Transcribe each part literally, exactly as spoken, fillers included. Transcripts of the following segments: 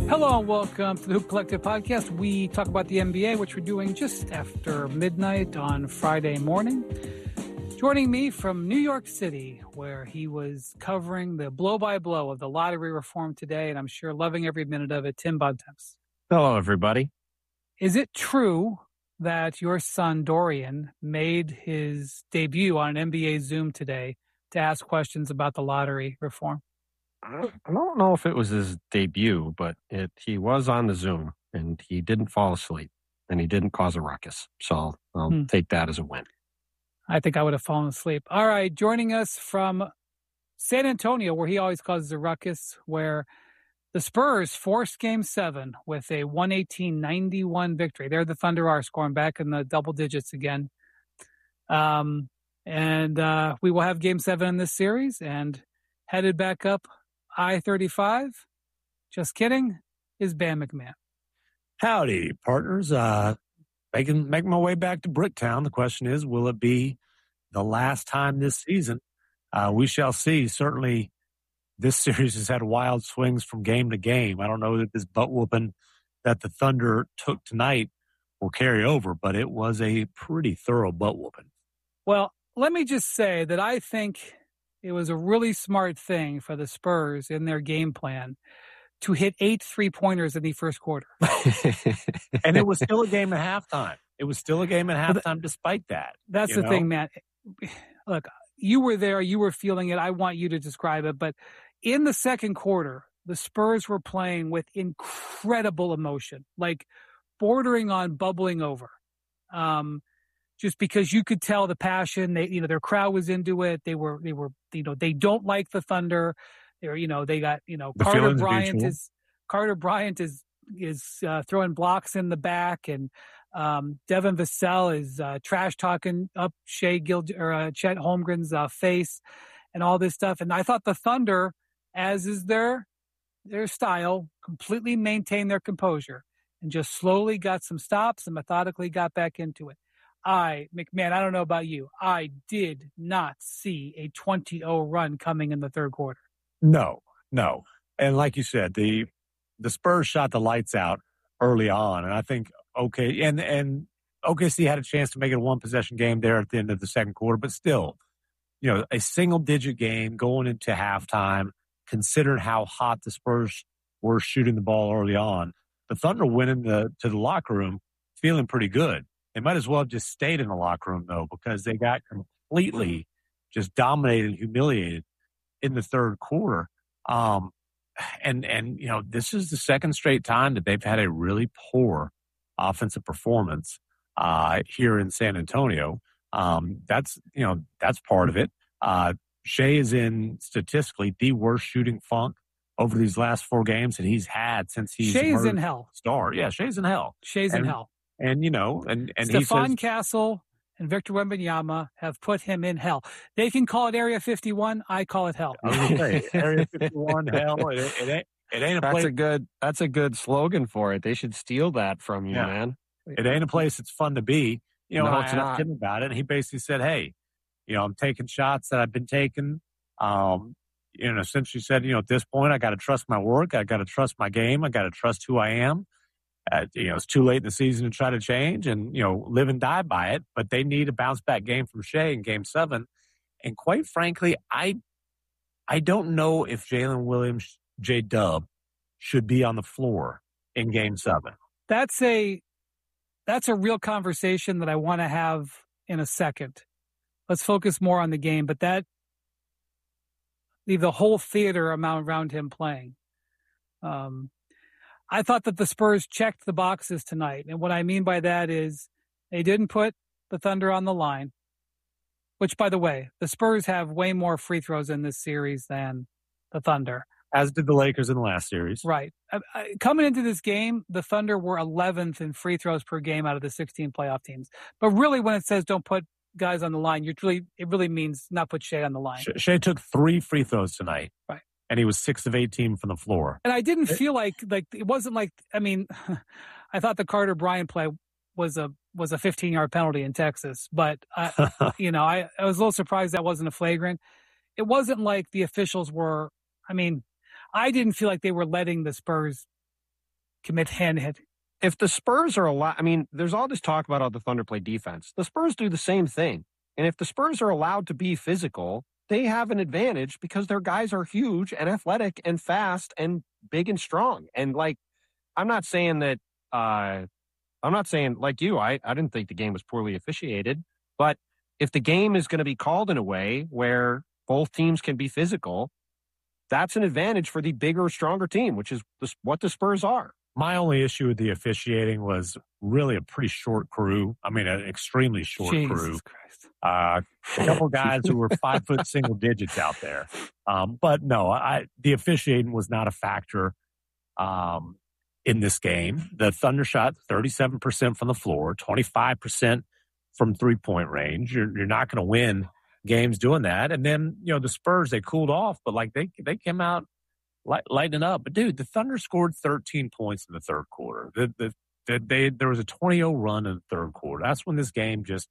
Hello and welcome to the Hoop Collective podcast. We talk about the N B A, which we're doing just after midnight on Friday morning. Joining me from New York City, where he was covering the blow-by-blow of the lottery reform today, and I'm sure loving every minute of it, Tim Bontemps. Hello, everybody. Is it true that your son, Dorian, made his debut on an N B A Zoom today to ask questions about the lottery reform? I don't know if it was his debut, but it he was on the Zoom, and he didn't fall asleep, and he didn't cause a ruckus. So I'll hmm. take that as a win. I think I would have fallen asleep. All right, joining us from San Antonio, where he always causes a ruckus, where the Spurs forced Game seven with a one eighteen ninety-one victory. There the Thunder are scoring back in the double digits again. Um, and uh, we will have Game seven in this series, and headed back up I thirty-five, just kidding, is Bam McMahon. Howdy, partners. Uh, making, making my way back to Bricktown. The question is, will it be the last time this season? Uh, we shall see. Certainly, this series has had wild swings from game to game. I don't know that this butt whooping that the Thunder took tonight will carry over, but it was a pretty thorough butt whooping. Well, let me just say that I think it was a really smart thing for the Spurs in their game plan to hit eight three-pointers in the first quarter. And it was still a game at halftime. It was still a game at halftime despite that. That's the know? thing, man. Look, you were there. You were feeling it. I want you to describe it. But in the second quarter, the Spurs were playing with incredible emotion, like bordering on bubbling over. Um Just because you could tell the passion, they, you know, their crowd was into it. They were, they were, you know, they don't like the Thunder. They're, you know, they got, you know, the Carter Bryant is, Carter Bryant is, is uh, throwing blocks in the back, and um, Devin Vassell is uh, trash talking up Shea Gild or uh, Chet Holmgren's uh, face, and all this stuff. And I thought the Thunder, as is their their style, completely maintained their composure and just slowly got some stops and methodically got back into it. I, McMahon, I don't know about you. I did not see a twenty oh run coming in the third quarter. No, no. And like you said, the the Spurs shot the lights out early on. And I think, okay, and, and O K C had a chance to make it a one-possession game there at the end of the second quarter. But still, you know, a single-digit game going into halftime, considering how hot the Spurs were shooting the ball early on. The Thunder went into to the locker room feeling pretty good. They might as well have just stayed in the locker room, though, because they got completely just dominated and humiliated in the third quarter. Um, and, and, you know, this is the second straight time that they've had a really poor offensive performance uh, here in San Antonio. Um, that's, you know, that's part of it. Uh, Shea is in statistically the worst shooting funk over these last four games that he's had since he's Shea's in hell. Star. Yeah, Shea's in hell. Shea's and, in hell. And, you know, and, and Stephon he says, Castle and Victor Wembanyama have put him in hell. They can call it Area fifty-one. I call it hell. I was gonna say, Area fifty-one, hell. It, it, ain't, it ain't a that's place. A good, that's a good slogan for it. They should steal that from you, yeah. man. It ain't a place that's fun to be. You know, no, I it's asked not. him about it, and he basically said, hey, you know, I'm taking shots that I've been taking. Um, you know, essentially said, you know, at this point, I got to trust my work. I got to trust my game. I got to trust who I am. Uh, you know, it's too late in the season to try to change and, you know, live and die by it. But they need a bounce back game from Shea in game seven. And quite frankly, I I don't know if Jalen Williams, J-Dub, should be on the floor in game seven. That's a that's a real conversation that I want to have in a second. Let's focus more on the game, but that leave the whole theater amount around him playing. Um, I thought that the Spurs checked the boxes tonight. And what I mean by that is they didn't put the Thunder on the line, which, by the way, the Spurs have way more free throws in this series than the Thunder. As did the Lakers in the last series. Right. Coming into this game, the Thunder were eleventh in free throws per game out of the sixteen playoff teams. But really, when it says don't put guys on the line, you're really, it really means not put Shea on the line. Shea took three free throws tonight. Right. And he was six of eighteen from the floor. And I didn't feel like, like it wasn't like, I mean, I thought the Carter Bryant play was a was a fifteen-yard penalty in Texas. But, I, you know, I, I was a little surprised that wasn't a flagrant. It wasn't like the officials were, I mean, I didn't feel like they were letting the Spurs commit hand hit. If the Spurs are allowed, I mean, there's all this talk about how the Thunder play defense. The Spurs do the same thing. And if the Spurs are allowed to be physical, they have an advantage because their guys are huge and athletic and fast and big and strong. And like, I'm not saying that, uh, I'm not saying like you, I, I didn't think the game was poorly officiated, but if the game is going to be called in a way where both teams can be physical, that's an advantage for the bigger, stronger team, which is what the Spurs are. My only issue with the officiating was really a pretty short crew. I mean, an extremely short Jesus crew. Christ. Uh, a couple guys who were five foot single digits out there. Um, but no, I, the officiating was not a factor um, in this game. The Thunder shot thirty-seven percent from the floor, twenty-five percent from three-point range. You're, you're not going to win games doing that. And then, you know, the Spurs, they cooled off, but like they, they came out light, lightening up. But dude, the Thunder scored thirteen points in the third quarter. The, the, the, they, there was a twenty oh run in the third quarter. That's when this game just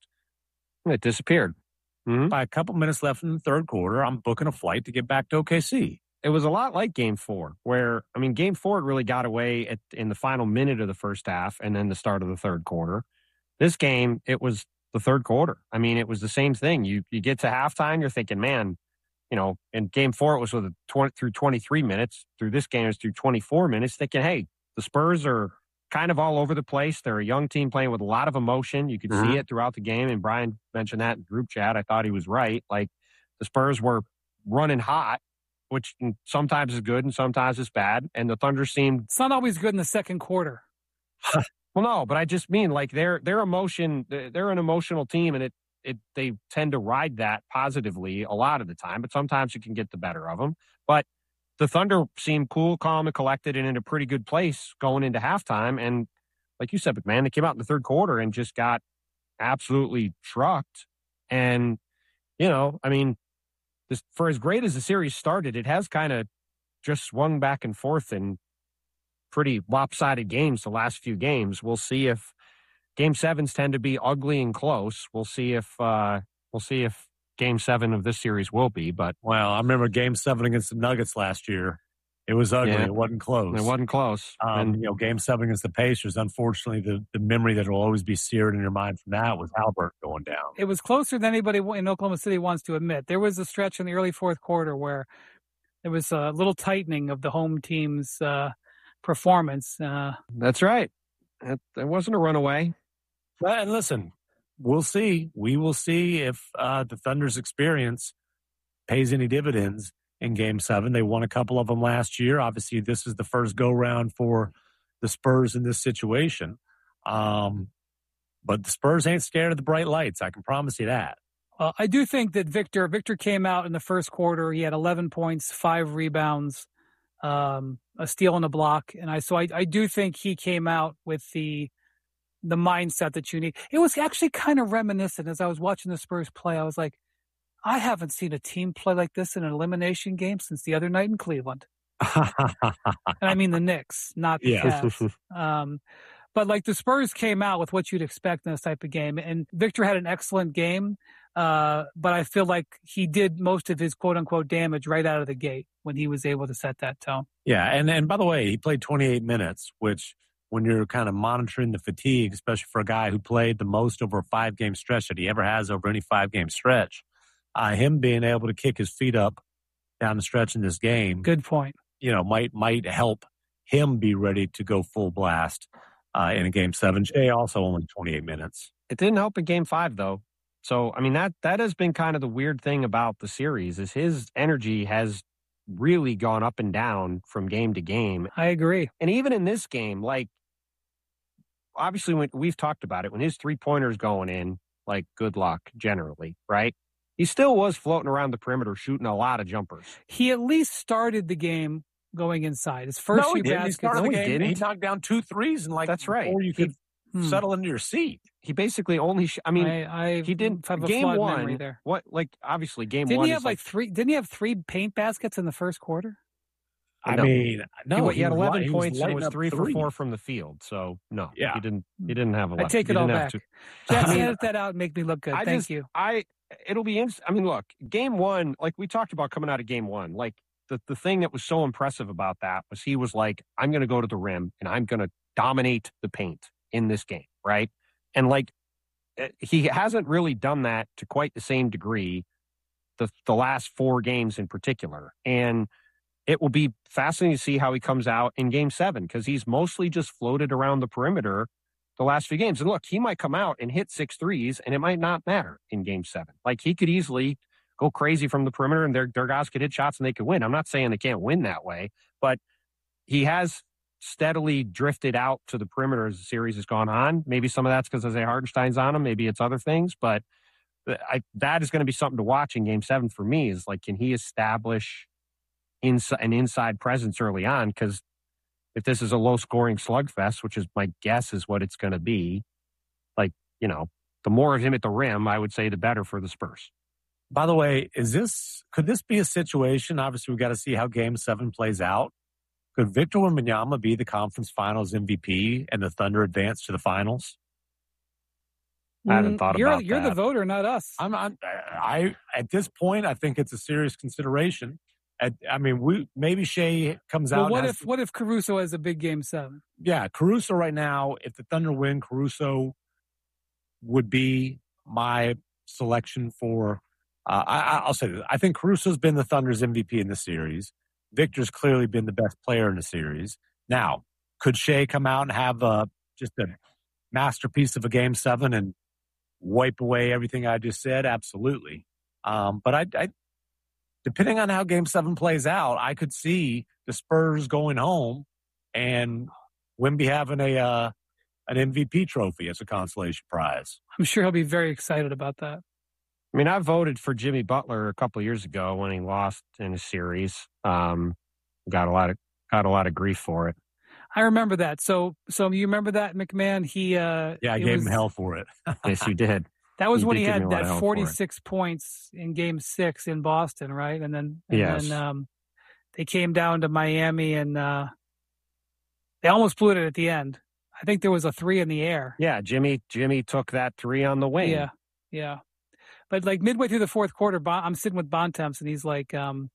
it disappeared. Mm-hmm. By a couple minutes left in the third quarter, I'm booking a flight to get back to O K C. It was a lot like game four, where, I mean, game four really got away at, in the final minute of the first half and then the start of the third quarter. This game, it was the third quarter. I mean, it was the same thing. You you get to halftime, you're thinking, man, you know, in game four, it was with a twenty through twenty-three minutes. Through this game, it's through twenty-four minutes, thinking, hey, the Spurs are kind of all over the place. They're a young team playing with a lot of emotion. You could mm-hmm. see it throughout the game. And Brian mentioned that in group chat. I thought he was right. Like, the Spurs were running hot, which sometimes is good and sometimes is bad. And the Thunder seemed... It's not always good in the second quarter. Well, no, but I just mean, like, their their emotion, they're an emotional team, and it, it they tend to ride that positively a lot of the time, but sometimes it can get the better of them. But the Thunder seemed cool, calm, and collected and in a pretty good place going into halftime. And like you said, McMahon, they came out in the third quarter and just got absolutely trucked. And, you know, I mean, this, for as great as the series started, it has kind of just swung back and forth in pretty lopsided games the last few games. We'll see if game sevens tend to be ugly and close. We'll see if uh, we'll see if game seven of this series will be. But well, I remember game seven against the Nuggets last year. It was ugly. Yeah, it wasn't close. It wasn't close. Um, and you know, game seven against the Pacers. Unfortunately, the, the memory that will always be seared in your mind from that was Albert going down. It was closer than anybody in Oklahoma City wants to admit. There was a stretch in the early fourth quarter where there was a little tightening of the home team's uh, performance. Uh, That's right. It, it wasn't a runaway. But, and listen, we'll see. We will see if uh, the Thunder's experience pays any dividends in game seven. They won a couple of them last year. Obviously, this is the first go-round for the Spurs in this situation. Um, but the Spurs ain't scared of the bright lights. I can promise you that. Uh, I do think that Victor Victor came out in the first quarter. He had eleven points, five rebounds, um, a steal and a block. And I so I, I do think he came out with the the mindset that you need. It was actually kind of reminiscent as I was watching the Spurs play. I was like, I haven't seen a team play like this in an elimination game since the other night in Cleveland. And I mean the Knicks, not the yeah. Cavs. Um, but like the Spurs came out with what you'd expect in this type of game. And Victor had an excellent game, uh, but I feel like he did most of his quote-unquote damage right out of the gate when he was able to set that tone. Yeah, and, and by the way, he played twenty-eight minutes, which when you're kind of monitoring the fatigue, especially for a guy who played the most over a five-game stretch that he ever has over any five-game stretch, uh, him being able to kick his feet up down the stretch in this game, good point, you know, might might help him be ready to go full blast uh, in a game seven. Jay also only twenty-eight minutes. It didn't help in game five, though. So, I mean, that that has been kind of the weird thing about the series is his energy has really gone up and down from game to game. I agree. And even in this game, like, obviously, when we've talked about it, when his three-pointers going in, like, good luck generally, right? He still was floating around the perimeter shooting a lot of jumpers. He at least started the game going inside. His first no, few he didn't. baskets. He started no, the he game. didn't. He knocked down two threes and like that's right. Before you could he, settle into your seat. He basically only. Sh- I mean, I, I he didn't. have a game flawed one. memory there. What like obviously game didn't one. He have is like, like three? Didn't he have three paint baskets in the first quarter? I no. mean, no, he, he had was eleven light, points and was up three three. for four from the field. So no, yeah, he didn't. He didn't have eleven. I take it he all didn't back. Have Jackson, edit that out and make me look good. I Thank just, you. I. It'll be interesting. I mean, look, game one, like we talked about coming out of game one, like the, the thing that was so impressive about that was he was like, I'm going to go to the rim and I'm going to dominate the paint in this game, right? And like, he hasn't really done that to quite the same degree the, the last four games in particular. And it will be fascinating to see how he comes out in game seven, because he's mostly just floated around the perimeter the last few games. And look, he might come out and hit six threes, and it might not matter in game seven. Like, he could easily go crazy from the perimeter, and their, their guys could hit shots and they could win. I'm not saying they can't win that way, but he has steadily drifted out to the perimeter as the series has gone on. Maybe some of that's because Isaiah Hartenstein's on him. Maybe it's other things, but I, that is going to be something to watch in game seven for me, is like, can he establish ins- an inside presence early on? Because if this is a low-scoring slugfest, which is my guess is what it's going to be, like, you know, the more of him at the rim, I would say the better for the Spurs. By the way, is this could this be a situation? Obviously, we've got to see how game seven plays out. Could Victor Wembanyama be the conference finals M V P and the Thunder advance to the finals? I haven't thought you're, about you're that. You're the voter, not us. I'm not, I, at this point, I think it's a serious consideration. At, I mean, we maybe Shea comes well, out. What and if what if Caruso has a big game seven? Yeah, Caruso right now, if the Thunder win, Caruso would be my selection for, uh, I, I'll say this. I think Caruso's been the Thunder's M V P in the series. Victor's clearly been the best player in the series. Now, could Shea come out and have a, just a masterpiece of a game seven and wipe away everything I just said? Absolutely. Um, but I, I, depending on how game seven plays out, I could see the Spurs going home and Wemby having a uh, an M V P trophy as a consolation prize. I'm sure he'll be very excited about that. I mean, I voted for Jimmy Butler a couple of years ago when he lost in a series. Um, got a lot of got a lot of grief for it. I remember that. So, so you remember that, McMahon? He uh, yeah, I gave was, him hell for it. Yes, you did. That was you when he had that forty-six points in Game Six in Boston, right? And then, and yes. then um, they came down to Miami, and uh, they almost blew it at the end. I think there was a three in the air. Yeah, Jimmy. Jimmy took that three on the wing. Yeah, yeah. But like midway through the fourth quarter, I'm sitting with Bontemps, and he's like, um,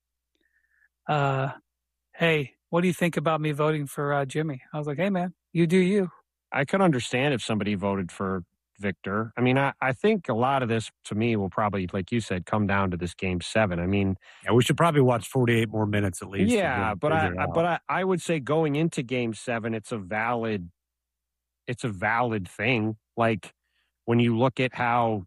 uh, "Hey, what do you think about me voting for uh, Jimmy?" I was like, "Hey, man, you do you." I could understand if somebody voted for Victor. I mean, I, I think a lot of this, to me, will probably, like you said, come down to this game seven. I mean, yeah, we should probably watch forty-eight more minutes at least. Yeah, but I, I but I, I would say going into game seven, it's a valid, it's a valid thing. Like when you look at how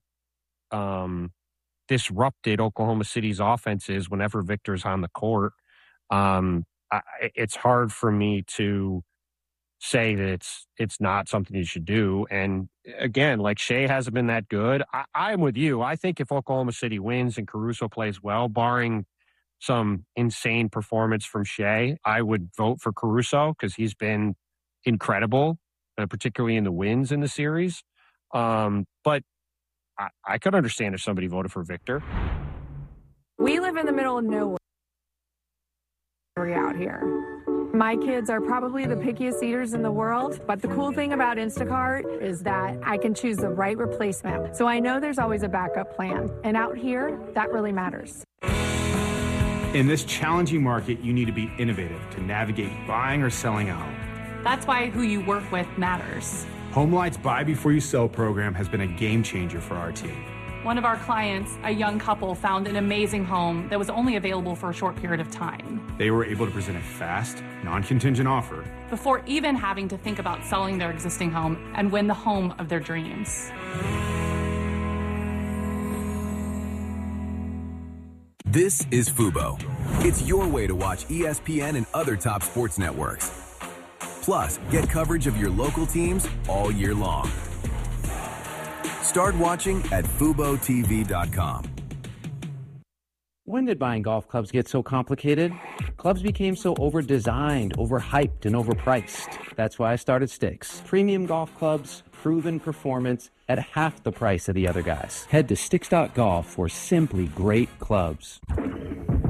um, disrupted Oklahoma City's offense is whenever Victor's on the court, um, I, it's hard for me to say that it's it's not something you should do. And again, like Shea hasn't been that good. I, I'm with you. I think if Oklahoma City wins and Caruso plays well, barring some insane performance from Shea, I would vote for Caruso because he's been incredible, uh, particularly in the wins in the series. Um, but I, I could understand if somebody voted for Victor. We live in the middle of nowhere out here. My kids are probably the pickiest eaters in the world, but the cool thing about Instacart is that I can choose the right replacement. So I know there's always a backup plan. And out here, that really matters. In this challenging market, you need to be innovative to navigate buying or selling a home. That's why who you work with matters. HomeLight's Buy Before You Sell program has been a game changer for our team. One of our clients, a young couple, found an amazing home that was only available for a short period of time. They were able to present a fast, non-contingent offer before even having to think about selling their existing home and win the home of their dreams. This is Fubo. It's your way to watch E S P N and other top sports networks. Plus, get coverage of your local teams all year long. Start watching at fubo t v dot com. When did buying golf clubs get so complicated? Clubs became so over-designed, overhyped, and overpriced. That's why I started Sticks. Premium golf clubs, proven performance at half the price of the other guys. Head to sticks dot golf for simply great clubs.